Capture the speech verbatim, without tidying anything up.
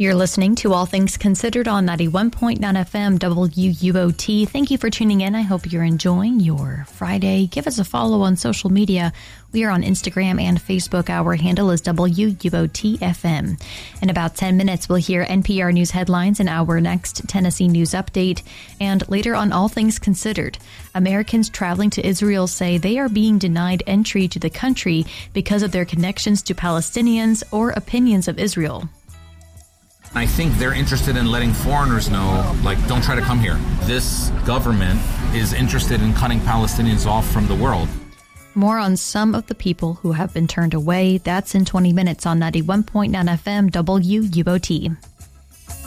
You're listening to All Things Considered on ninety-one point nine F M W U O T. Thank you for tuning in. I hope you're enjoying your Friday. Give us a follow on social media. We are on Instagram and Facebook. Our handle is W U O T F M. In about ten minutes, we'll hear N P R News headlines in our next Tennessee News Update. And later on All Things Considered, Americans traveling to Israel say they are being denied entry to the country because of their connections to Palestinians or opinions of Israel. I think they're interested in letting foreigners know, like, don't try to come here. This government is interested in cutting Palestinians off from the world. More on some of the people who have been turned away. That's in twenty minutes on ninety-one point nine F M W U O T.